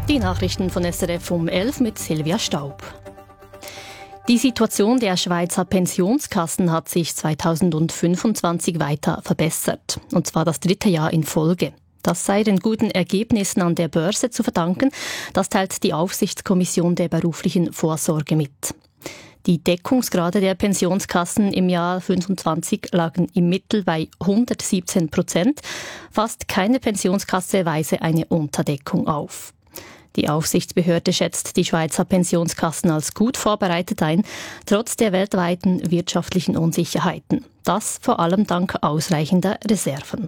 Die Nachrichten von SRF um 11 mit Silvia Staub. Die Situation der Schweizer Pensionskassen hat sich 2025 weiter verbessert. Und zwar das 3. Jahr in Folge. Das sei den guten Ergebnissen an der Börse zu verdanken. Das teilt die Aufsichtskommission der beruflichen Vorsorge mit. Die Deckungsgrade der Pensionskassen im Jahr 2025 lagen im Mittel bei 117%. Fast keine Pensionskasse weise eine Unterdeckung auf. Die Aufsichtsbehörde schätzt die Schweizer Pensionskassen als gut vorbereitet ein, trotz der weltweiten wirtschaftlichen Unsicherheiten. Das vor allem dank ausreichender Reserven.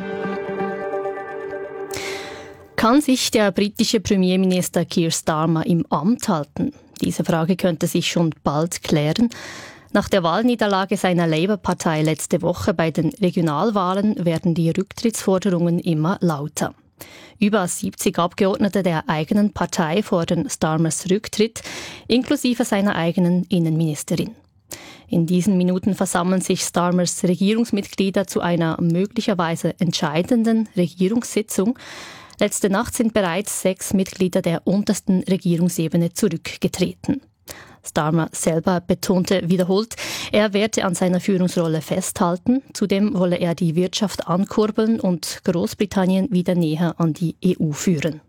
Kann sich der britische Premierminister Keir Starmer im Amt halten? Diese Frage könnte sich schon bald klären. Nach der Wahlniederlage seiner Labour-Partei letzte Woche bei den Regionalwahlen werden die Rücktrittsforderungen immer lauter. Über 70 Abgeordnete der eigenen Partei fordern Starmers Rücktritt, inklusive seiner eigenen Innenministerin. In diesen Minuten versammeln sich Starmers Regierungsmitglieder zu einer möglicherweise entscheidenden Regierungssitzung. Letzte Nacht sind bereits 6 Mitglieder der untersten Regierungsebene zurückgetreten. Starmer selber betonte wiederholt, er werde an seiner Führungsrolle festhalten. Zudem wolle er die Wirtschaft ankurbeln und Großbritannien wieder näher an die EU führen.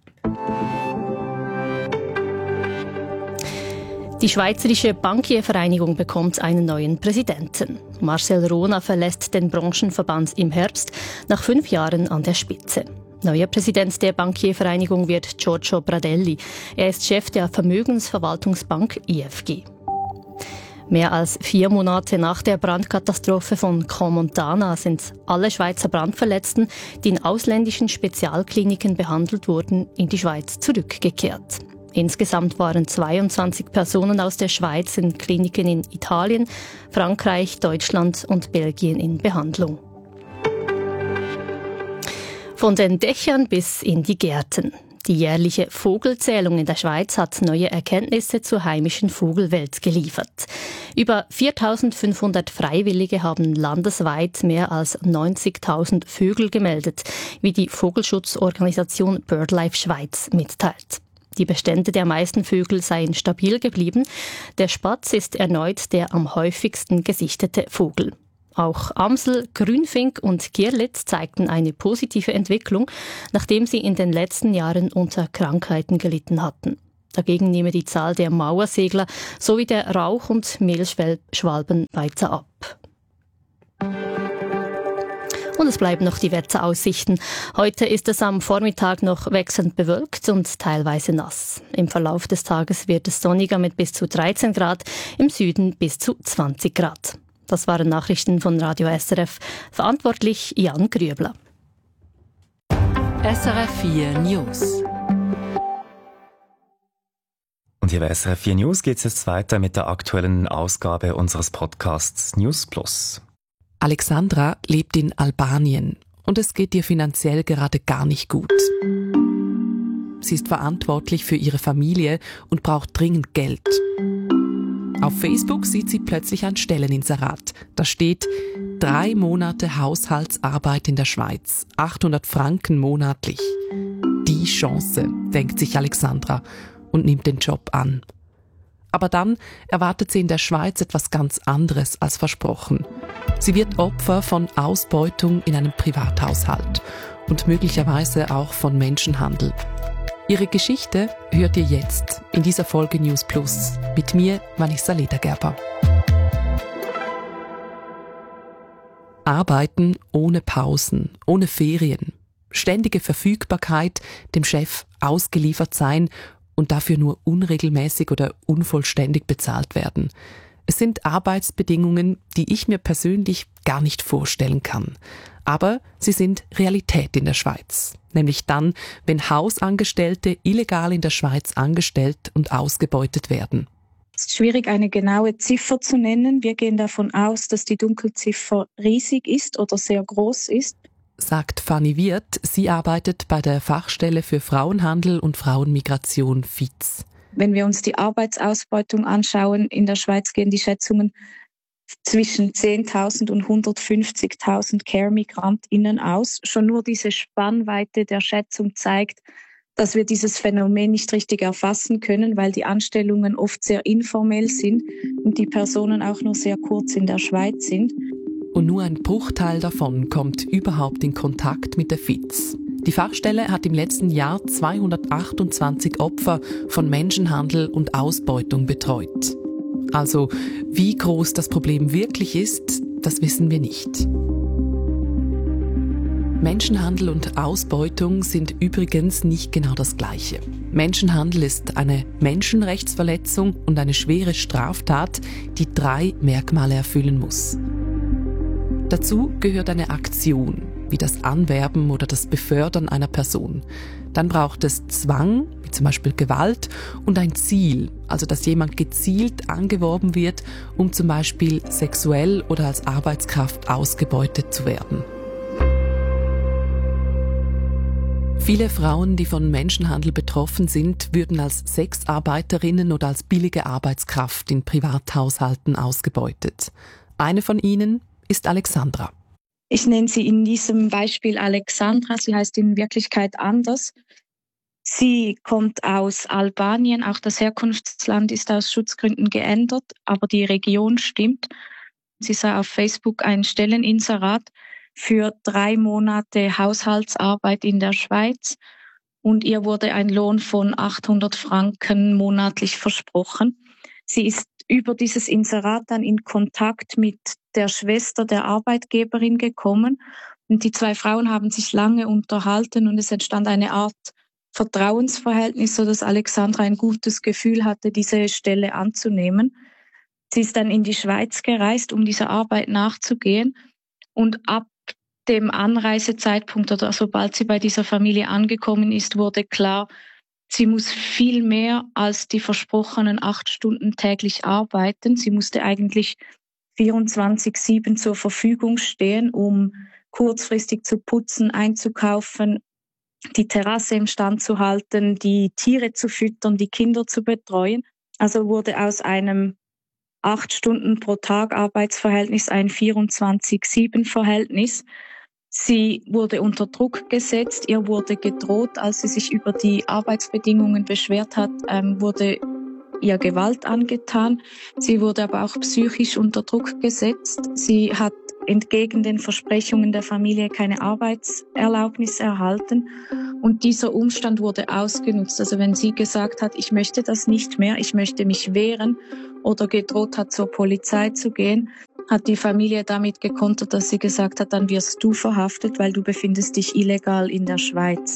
Die Schweizerische Bankiervereinigung bekommt einen neuen Präsidenten. Marcel Rona verlässt den Branchenverband im Herbst nach 5 Jahren an der Spitze. Neuer Präsident der Bankiervereinigung wird Giorgio Pradelli. Er ist Chef der Vermögensverwaltungsbank IFG. Mehr als 4 Monate nach der Brandkatastrophe von Crans-Montana sind alle Schweizer Brandverletzten, die in ausländischen Spezialkliniken behandelt wurden, in die Schweiz zurückgekehrt. Insgesamt waren 22 Personen aus der Schweiz in Kliniken in Italien, Frankreich, Deutschland und Belgien in Behandlung. Von den Dächern bis in die Gärten. Die jährliche Vogelzählung in der Schweiz hat neue Erkenntnisse zur heimischen Vogelwelt geliefert. Über 4.500 Freiwillige haben landesweit mehr als 90.000 Vögel gemeldet, wie die Vogelschutzorganisation BirdLife Schweiz mitteilt. Die Bestände der meisten Vögel seien stabil geblieben. Der Spatz ist erneut der am häufigsten gesichtete Vogel. Auch Amsel, Grünfink und Girlitz zeigten eine positive Entwicklung, nachdem sie in den letzten Jahren unter Krankheiten gelitten hatten. Dagegen nehme die Zahl der Mauersegler sowie der Rauch- und Mehlschwalben weiter ab. Und es bleiben noch die Wetteraussichten. Heute ist es am Vormittag noch wechselnd bewölkt und teilweise nass. Im Verlauf des Tages wird es sonniger mit bis zu 13 Grad, im Süden bis zu 20 Grad. Das waren Nachrichten von Radio SRF. Verantwortlich Jan Grübler. SRF 4 News. Und hier bei SRF 4 News geht es jetzt weiter mit der aktuellen Ausgabe unseres Podcasts News Plus. Alexandra lebt in Albanien und es geht ihr finanziell gerade gar nicht gut. Sie ist verantwortlich für ihre Familie und braucht dringend Geld. Auf Facebook sieht sie plötzlich ein Stelleninserat. Da steht 3 Monate Haushaltsarbeit in der Schweiz, 800 Franken monatlich. Die Chance, denkt sich Alexandra und nimmt den Job an. Aber dann erwartet sie in der Schweiz etwas ganz anderes als versprochen. Sie wird Opfer von Ausbeutung in einem Privathaushalt und möglicherweise auch von Menschenhandel. Ihre Geschichte hört ihr jetzt in dieser Folge News Plus mit mir, Vanessa Ledergerber. Arbeiten ohne Pausen, ohne Ferien, ständige Verfügbarkeit, dem Chef ausgeliefert sein und dafür nur unregelmäßig oder unvollständig bezahlt werden. Es sind Arbeitsbedingungen, die ich mir persönlich gar nicht vorstellen kann. Aber sie sind Realität in der Schweiz. Nämlich dann, wenn Hausangestellte illegal in der Schweiz angestellt und ausgebeutet werden. Es ist schwierig, eine genaue Ziffer zu nennen. Wir gehen davon aus, dass die Dunkelziffer riesig ist oder sehr groß ist. Sagt Fanny Wirth. Sie arbeitet bei der Fachstelle für Frauenhandel und Frauenmigration FIZ. Wenn wir uns die Arbeitsausbeutung anschauen, in der Schweiz gehen die Schätzungen zwischen 10.000 und 150.000 Care-MigrantInnen aus. Schon nur diese Spannweite der Schätzung zeigt, dass wir dieses Phänomen nicht richtig erfassen können, weil die Anstellungen oft sehr informell sind und die Personen auch nur sehr kurz in der Schweiz sind. Und nur ein Bruchteil davon kommt überhaupt in Kontakt mit der FIZ. Die Fachstelle hat im letzten Jahr 228 Opfer von Menschenhandel und Ausbeutung betreut. Also, wie groß das Problem wirklich ist, das wissen wir nicht. Menschenhandel und Ausbeutung sind übrigens nicht genau das Gleiche. Menschenhandel ist eine Menschenrechtsverletzung und eine schwere Straftat, die 3 Merkmale erfüllen muss. Dazu gehört eine Aktion, wie das Anwerben oder das Befördern einer Person. Dann braucht es Zwang, wie zum Beispiel Gewalt, und ein Ziel, also dass jemand gezielt angeworben wird, um zum Beispiel sexuell oder als Arbeitskraft ausgebeutet zu werden. Viele Frauen, die von Menschenhandel betroffen sind, würden als Sexarbeiterinnen oder als billige Arbeitskraft in Privathaushalten ausgebeutet. Eine von ihnen ist Alexandra. Ich nenne sie in diesem Beispiel Alexandra, sie heißt in Wirklichkeit anders. Sie kommt aus Albanien, auch das Herkunftsland ist aus Schutzgründen geändert, aber die Region stimmt. Sie sah auf Facebook ein Stelleninserat für 3 Monate Haushaltsarbeit in der Schweiz und ihr wurde ein Lohn von 800 Franken monatlich versprochen. Sie ist über dieses Inserat dann in Kontakt mit der Schwester der Arbeitgeberin gekommen und die 2 Frauen haben sich lange unterhalten und es entstand eine Art Vertrauensverhältnis, sodass Alexandra ein gutes Gefühl hatte, diese Stelle anzunehmen. Sie ist dann in die Schweiz gereist, um dieser Arbeit nachzugehen und ab dem Anreisezeitpunkt oder sobald sie bei dieser Familie angekommen ist, wurde klar, sie muss viel mehr als die versprochenen 8 Stunden täglich arbeiten. Sie musste eigentlich 24/7 zur Verfügung stehen, um kurzfristig zu putzen, einzukaufen, die Terrasse im Stand zu halten, die Tiere zu füttern, die Kinder zu betreuen. Also wurde aus einem 8 Stunden pro Tag Arbeitsverhältnis ein 24/7-Verhältnis. Sie wurde unter Druck gesetzt, ihr wurde gedroht, als sie sich über die Arbeitsbedingungen beschwert hat, wurde ihr Gewalt angetan. Sie wurde aber auch psychisch unter Druck gesetzt. Sie hat entgegen den Versprechungen der Familie keine Arbeitserlaubnis erhalten. Und dieser Umstand wurde ausgenutzt. Also wenn sie gesagt hat, ich möchte das nicht mehr, ich möchte mich wehren oder gedroht hat, zur Polizei zu gehen, hat die Familie damit gekontert, dass sie gesagt hat, dann wirst du verhaftet, weil du befindest dich illegal in der Schweiz.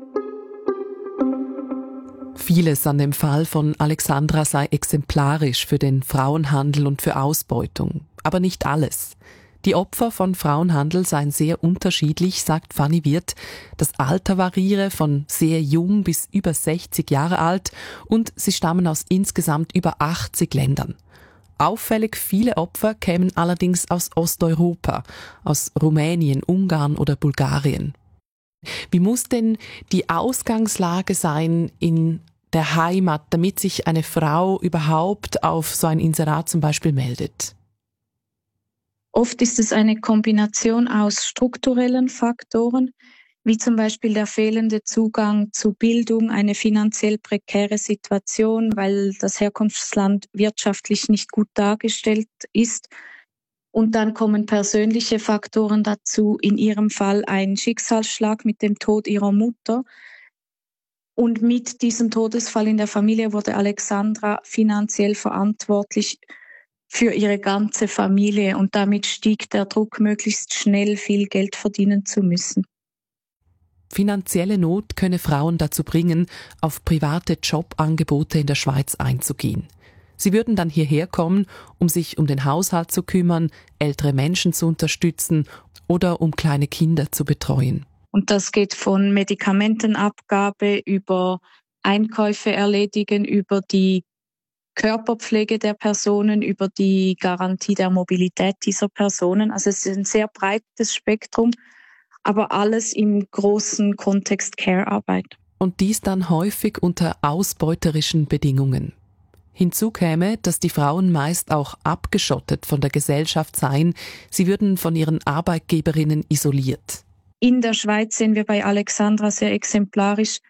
Vieles an dem Fall von Alexandra sei exemplarisch für den Frauenhandel und für Ausbeutung. Aber nicht alles. Die Opfer von Frauenhandel seien sehr unterschiedlich, sagt Fanny Wirth. Das Alter variiere von sehr jung bis über 60 Jahre alt und sie stammen aus insgesamt über 80 Ländern. Auffällig viele Opfer kämen allerdings aus Osteuropa, aus Rumänien, Ungarn oder Bulgarien. Wie muss denn die Ausgangslage sein in der Heimat, damit sich eine Frau überhaupt auf so ein Inserat zum Beispiel meldet? Oft ist es eine Kombination aus strukturellen Faktoren, wie zum Beispiel der fehlende Zugang zu Bildung, eine finanziell prekäre Situation, weil das Herkunftsland wirtschaftlich nicht gut dargestellt ist. Und dann kommen persönliche Faktoren dazu, in ihrem Fall ein Schicksalsschlag mit dem Tod ihrer Mutter. Und mit diesem Todesfall in der Familie wurde Alexandra finanziell verantwortlich für ihre ganze Familie und damit stieg der Druck, möglichst schnell viel Geld verdienen zu müssen. Finanzielle Not könne Frauen dazu bringen, auf private Jobangebote in der Schweiz einzugehen. Sie würden dann hierher kommen, um sich um den Haushalt zu kümmern, ältere Menschen zu unterstützen oder um kleine Kinder zu betreuen. Und das geht von Medikamentenabgabe über Einkäufe erledigen, über die Körperpflege der Personen, über die Garantie der Mobilität dieser Personen. Also es ist ein sehr breites Spektrum, aber alles im großen Kontext Care-Arbeit. Und dies dann häufig unter ausbeuterischen Bedingungen. Hinzu käme, dass die Frauen meist auch abgeschottet von der Gesellschaft seien. Sie würden von ihren Arbeitgeberinnen isoliert. In der Schweiz sehen wir bei Alexandra sehr exemplarisch,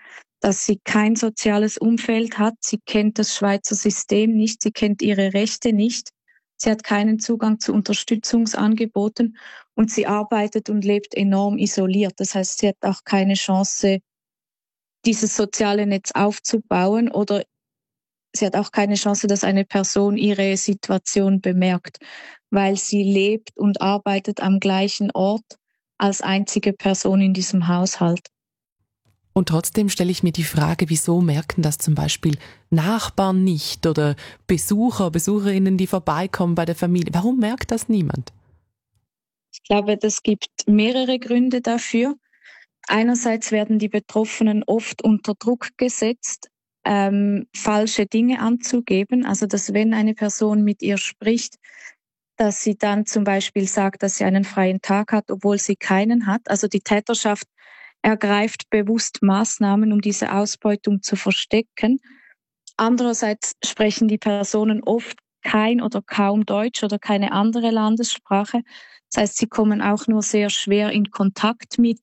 dass sie kein soziales Umfeld hat. Sie kennt das Schweizer System nicht, sie kennt ihre Rechte nicht. Sie hat keinen Zugang zu Unterstützungsangeboten und sie arbeitet und lebt enorm isoliert. Das heißt, sie hat auch keine Chance, dieses soziale Netz aufzubauen, oder sie hat auch keine Chance, dass eine Person ihre Situation bemerkt, weil sie lebt und arbeitet am gleichen Ort als einzige Person in diesem Haushalt. Und trotzdem stelle ich mir die Frage, wieso merken das zum Beispiel Nachbarn nicht oder Besucherinnen, die vorbeikommen bei der Familie? Warum merkt das niemand? Ich glaube, es gibt mehrere Gründe dafür. Einerseits werden die Betroffenen oft unter Druck gesetzt, falsche Dinge anzugeben. Also, dass wenn eine Person mit ihr spricht, dass sie dann zum Beispiel sagt, dass sie einen freien Tag hat, obwohl sie keinen hat. Also die Täterschaft ergreift bewusst Maßnahmen, um diese Ausbeutung zu verstecken. Andererseits sprechen die Personen oft kein oder kaum Deutsch oder keine andere Landessprache. Das heißt, sie kommen auch nur sehr schwer in Kontakt mit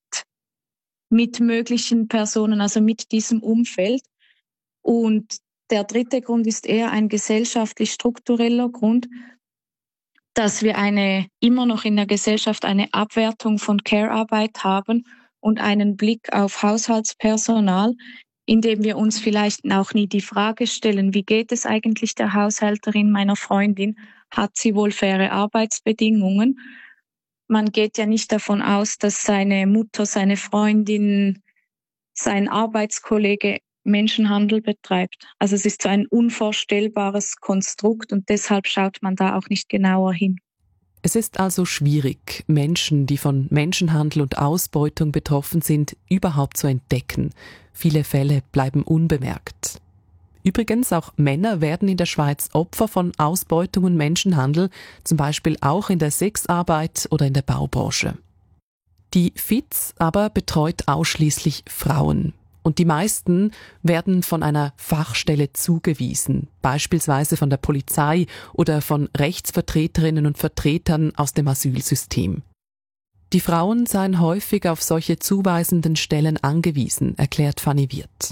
möglichen Personen, also mit diesem Umfeld. Und der dritte Grund ist eher ein gesellschaftlich-struktureller Grund, dass wir immer noch in der Gesellschaft eine Abwertung von Care-Arbeit haben und einen Blick auf Haushaltspersonal, indem wir uns vielleicht auch nie die Frage stellen, wie geht es eigentlich der Haushälterin meiner Freundin? Hat sie wohl faire Arbeitsbedingungen? Man geht ja nicht davon aus, dass seine Mutter, seine Freundin, sein Arbeitskollege Menschenhandel betreibt. Also es ist so ein unvorstellbares Konstrukt und deshalb schaut man da auch nicht genauer hin. Es ist also schwierig, Menschen, die von Menschenhandel und Ausbeutung betroffen sind, überhaupt zu entdecken. Viele Fälle bleiben unbemerkt. Übrigens, auch Männer werden in der Schweiz Opfer von Ausbeutung und Menschenhandel, zum Beispiel auch in der Sexarbeit oder in der Baubranche. Die FIZ aber betreut ausschließlich Frauen. Und die meisten werden von einer Fachstelle zugewiesen, beispielsweise von der Polizei oder von Rechtsvertreterinnen und Vertretern aus dem Asylsystem. Die Frauen seien häufig auf solche zuweisenden Stellen angewiesen, erklärt Fanny Wirth.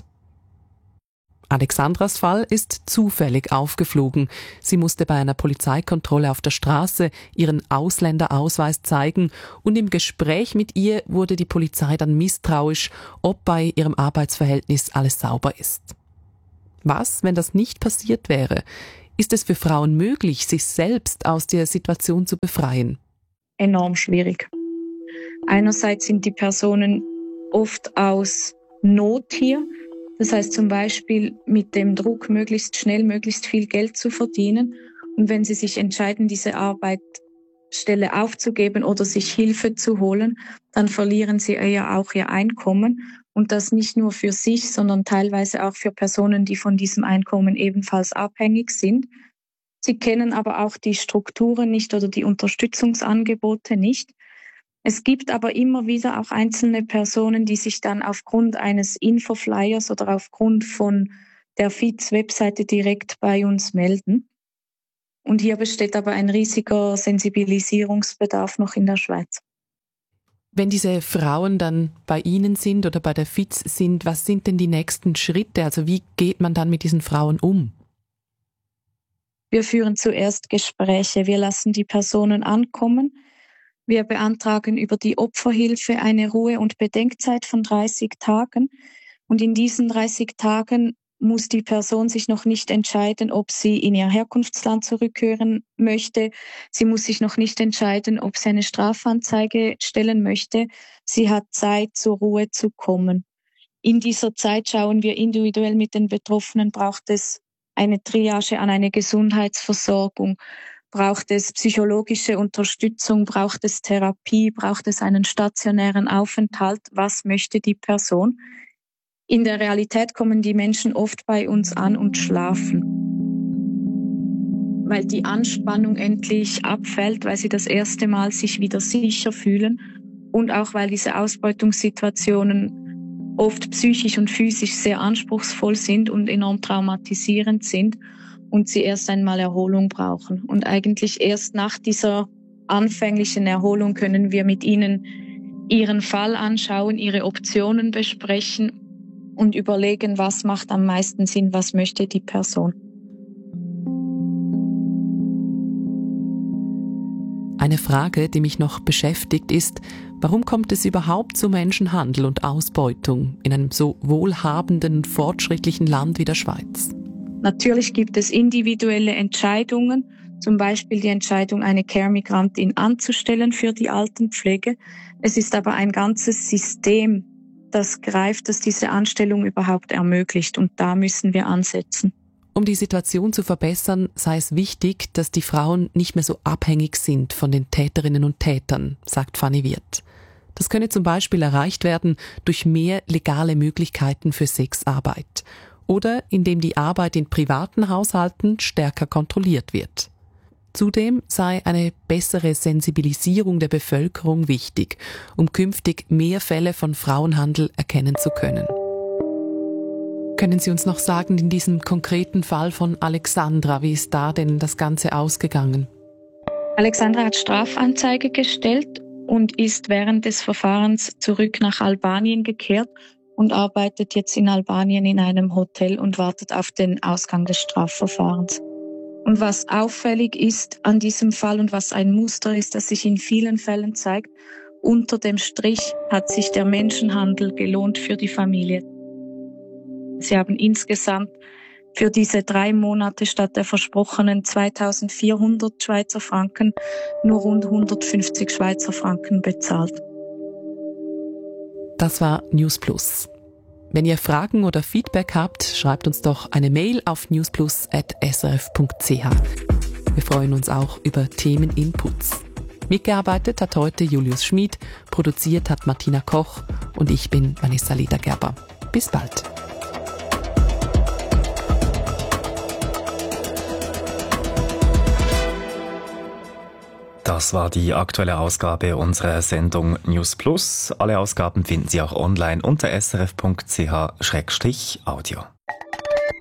Alexandras Fall ist zufällig aufgeflogen. Sie musste bei einer Polizeikontrolle auf der Straße ihren Ausländerausweis zeigen und im Gespräch mit ihr wurde die Polizei dann misstrauisch, ob bei ihrem Arbeitsverhältnis alles sauber ist. Was, wenn das nicht passiert wäre? Ist es für Frauen möglich, sich selbst aus der Situation zu befreien? Enorm schwierig. Einerseits sind die Personen oft aus Not hier. Das heißt zum Beispiel mit dem Druck, möglichst schnell, möglichst viel Geld zu verdienen. Und wenn sie sich entscheiden, diese Arbeitsstelle aufzugeben oder sich Hilfe zu holen, dann verlieren sie eher auch ihr Einkommen. Und das nicht nur für sich, sondern teilweise auch für Personen, die von diesem Einkommen ebenfalls abhängig sind. Sie kennen aber auch die Strukturen nicht oder die Unterstützungsangebote nicht. Es gibt aber immer wieder auch einzelne Personen, die sich dann aufgrund eines Infoflyers oder aufgrund von der FIZ-Webseite direkt bei uns melden. Und hier besteht aber ein riesiger Sensibilisierungsbedarf noch in der Schweiz. Wenn diese Frauen dann bei Ihnen sind oder bei der FIZ sind, was sind denn die nächsten Schritte? Also wie geht man dann mit diesen Frauen um? Wir führen zuerst Gespräche. Wir lassen die Personen ankommen. Wir beantragen über die Opferhilfe eine Ruhe- und Bedenkzeit von 30 Tagen. Und in diesen 30 Tagen muss die Person sich noch nicht entscheiden, ob sie in ihr Herkunftsland zurückkehren möchte. Sie muss sich noch nicht entscheiden, ob sie eine Strafanzeige stellen möchte. Sie hat Zeit, zur Ruhe zu kommen. In dieser Zeit schauen wir individuell mit den Betroffenen, braucht es eine Triage an eine Gesundheitsversorgung. Braucht es psychologische Unterstützung? Braucht es Therapie? Braucht es einen stationären Aufenthalt? Was möchte die Person? In der Realität kommen die Menschen oft bei uns an und schlafen, weil die Anspannung endlich abfällt, weil sie das erste Mal sich wieder sicher fühlen und auch weil diese Ausbeutungssituationen oft psychisch und physisch sehr anspruchsvoll sind und enorm traumatisierend sind. Und sie erst einmal Erholung brauchen. Und eigentlich erst nach dieser anfänglichen Erholung können wir mit ihnen ihren Fall anschauen, ihre Optionen besprechen und überlegen, was macht am meisten Sinn, was möchte die Person. Eine Frage, die mich noch beschäftigt, ist, warum kommt es überhaupt zu Menschenhandel und Ausbeutung in einem so wohlhabenden, fortschrittlichen Land wie der Schweiz? Natürlich gibt es individuelle Entscheidungen, zum Beispiel die Entscheidung, eine Care-Migrantin anzustellen für die Altenpflege. Es ist aber ein ganzes System, das greift, das diese Anstellung überhaupt ermöglicht. Und da müssen wir ansetzen. Um die Situation zu verbessern, sei es wichtig, dass die Frauen nicht mehr so abhängig sind von den Täterinnen und Tätern, sagt Fanny Wirth. Das könne zum Beispiel erreicht werden durch mehr legale Möglichkeiten für Sexarbeit oder indem die Arbeit in privaten Haushalten stärker kontrolliert wird. Zudem sei eine bessere Sensibilisierung der Bevölkerung wichtig, um künftig mehr Fälle von Frauenhandel erkennen zu können. Können Sie uns noch sagen, in diesem konkreten Fall von Alexandra, wie ist da denn das Ganze ausgegangen? Alexandra hat Strafanzeige gestellt und ist während des Verfahrens zurück nach Albanien gekehrt und arbeitet jetzt in Albanien in einem Hotel und wartet auf den Ausgang des Strafverfahrens. Und was auffällig ist an diesem Fall und was ein Muster ist, das sich in vielen Fällen zeigt, unter dem Strich hat sich der Menschenhandel gelohnt für die Familie. Sie haben insgesamt für diese 3 Monate statt der versprochenen 2.400 Schweizer Franken nur rund 150 Schweizer Franken bezahlt. Das war News Plus. Wenn ihr Fragen oder Feedback habt, schreibt uns doch eine Mail auf newsplus@srf.ch. Wir freuen uns auch über Themeninputs. Mitgearbeitet hat heute Julius Schmid, produziert hat Martina Koch und ich bin Vanessa Ledergerber. Bis bald. Das war die aktuelle Ausgabe unserer Sendung News Plus. Alle Ausgaben finden Sie auch online unter srf.ch/audio.